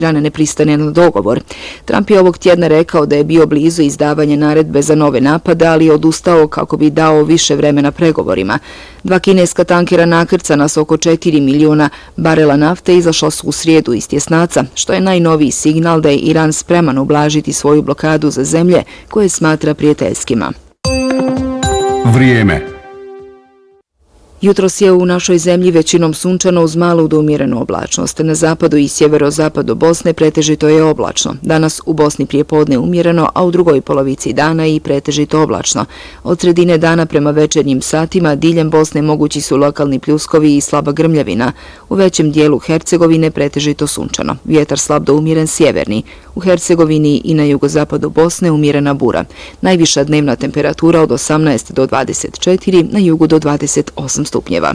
ne pristane na dogovor. Trump je ovog tjedna rekao da je bio blizu izdavanja naredbe za nove napade, ali je odustao kako bi dao više vremena pregovorima. 2 kineska tankera nakrcana s oko 4 miliona barela nafte izašla su u srijedu iz tjesnaca, što je najnoviji signal da je Iran spreman ublažiti svoju blokadu za zemlje koje smatra prijateljskima. Vrijeme. Jutros je u našoj zemlji većinom sunčano uz malu do umjerenu oblačnost. Na zapadu i sjeverozapadu Bosne pretežito je oblačno. Danas u Bosni prijepodne umjereno, a u drugoj polovici dana i pretežito oblačno. Od sredine dana prema večernjim satima diljem Bosne mogući su lokalni pljuskovi i slaba grmljavina. U većem dijelu Hercegovine pretežito sunčano. Vjetar slab do umjeren sjeverni. U Hercegovini i na jugozapadu Bosne umjerena bura. Najviša dnevna temperatura od 18 do 24, na jugu do 28 stupnjeva.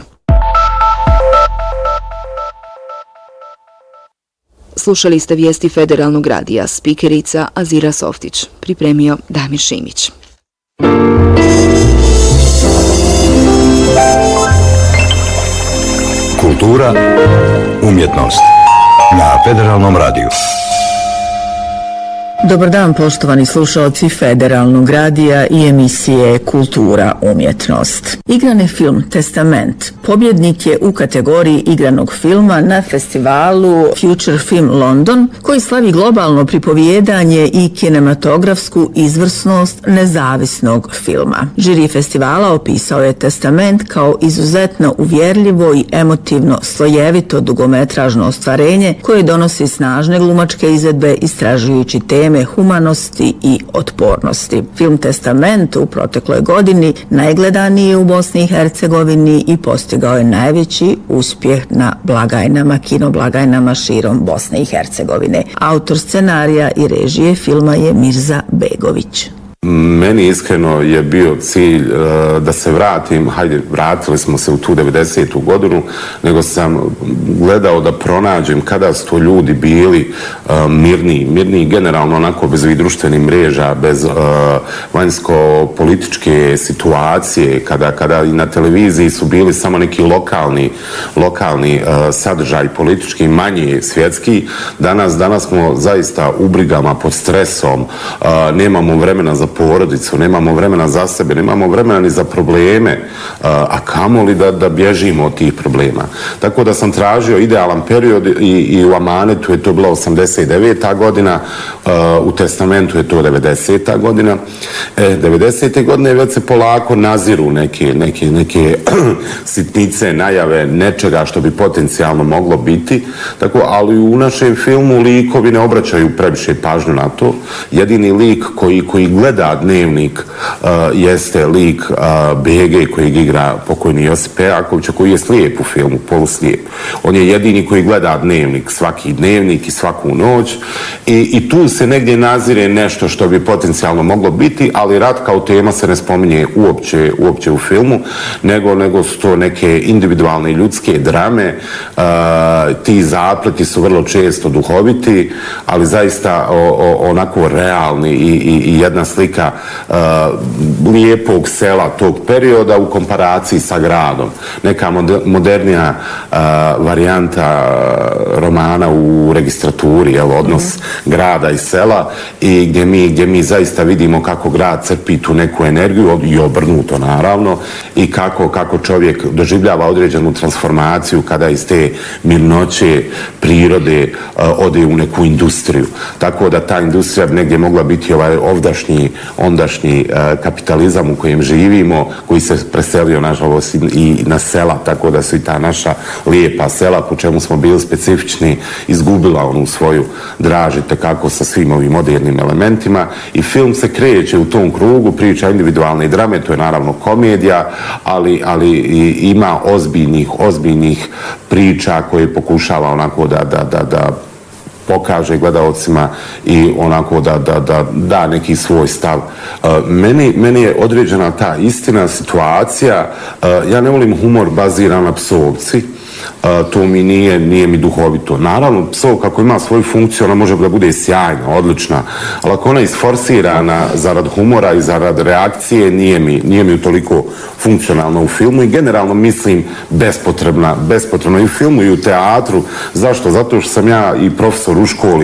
Slušali ste vijesti Federalnog radija, spikerica Azira Softić, pripremio Damir Šimić. Kultura, umjetnost na Federalnom radiju. Dobar dan, poštovani slušalci Federalnog radija i emisije Kultura, umjetnost. Igrani film Testament pobjednik je u kategoriji igranog filma na festivalu Future Film London, koji slavi globalno pripovijedanje i kinematografsku izvrsnost nezavisnog filma. Žiri festivala opisao je Testament kao izuzetno uvjerljivo i emotivno slojevito dugometražno ostvarenje koje donosi snažne glumačke izvedbe istražujući teme humanosti i otpornosti. Film Testament u protekloj godini najgledaniji je u Bosni i Hercegovini i postigao je najveći uspjeh na blagajnama, kinoblagajnama širom Bosne i Hercegovine. Autor scenarija i režije filma je Mirza Begović. Meni iskreno je bio cilj da se vratim, vratili smo se u tu 90. godinu, nego sam gledao da pronađem kada su to ljudi bili mirniji, generalno onako bez ovih društvenih mreža, bez vanjsko-političke situacije, kada i na televiziji su bili samo neki lokalni sadržaj politički, manje svjetski. Danas smo zaista u brigama, pod stresom, nemamo vremena za porodicu, nemamo vremena za sebe, nemamo vremena ni za probleme, a kamoli da bježimo od tih problema. Tako da sam tražio idealan period i u Amanetu je to bila 89. godina, u Testamentu je to 90. godina. 90. godine već se polako naziru neke sitnice, najave nečega što bi potencijalno moglo biti, tako, ali u našem filmu likovi ne obraćaju previše pažnju na to. Jedini lik koji gleda Dnevnik jeste lik BG kojeg igra pokojni Josip Pejaković, koji je slijep u filmu, poluslijep. On je jedini koji gleda Dnevnik, svaki Dnevnik i svaku noć i tu se negdje nazire nešto što bi potencijalno moglo biti, ali rat kao tema se ne spominje uopće u filmu, nego su to neke individualne ljudske drame. Ti zapleti su vrlo često duhoviti, ali zaista onako realni i jedna slika lijepog sela tog perioda u komparaciji sa gradom. Neka modernija varijanta romana u registraturi, odnos grada i sela, i gdje mi zaista vidimo kako grad crpi tu neku energiju i obrnuto naravno, i kako čovjek doživljava određenu transformaciju kada iz te mirnoće prirode ode u neku industriju. Tako da ta industrija bi negdje mogla biti ovaj ondašnji kapitalizam u kojem živimo, koji se preselio nažalost i na sela, tako da su i ta naša lijepa sela, po čemu smo bili specifični, izgubila onu svoju dražite kako sa svim ovim modernim elementima, i film se kreće u tom krugu, priča individualne drame, to je naravno komedija, ali ima ozbiljnih priča koje pokušava onako da pokaže gledalcima i onako da neki svoj stav. Meni je određena ta istina, situacija. Ja ne volim humor baziran na psovci. To mi nije mi duhovito. Naravno, psovka ako ima svoju funkciju, ona može da bude sjajna, odlična, ali ako ona je isforsirana zarad humora i zarad reakcije, nije mi toliko funkcionalno u filmu, i generalno mislim bespotrebno i u filmu i u teatru. Zašto? Zato što sam ja i profesor u školi